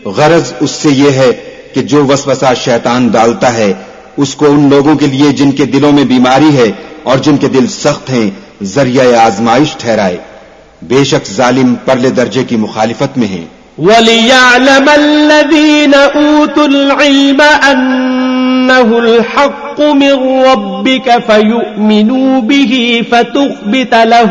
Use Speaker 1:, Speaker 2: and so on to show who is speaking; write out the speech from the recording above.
Speaker 1: गरज उससे ये है कि जो वसवसा शैतान डालता है उसको उन लोगों के लिए जिनके दिलों में बीमारी है और जिनके दिल सख्त हैं जरिया आजमाइश ठहराए। बेशक जालिम परले दर्जे की मुखालिफत में हैं।
Speaker 2: वलियअलम अल्लज़ीन ऊतुल इल्म अन्नहुल हक़्क़ु मिर रब्बिक फयुमिनू बिही फतुख़बित लहू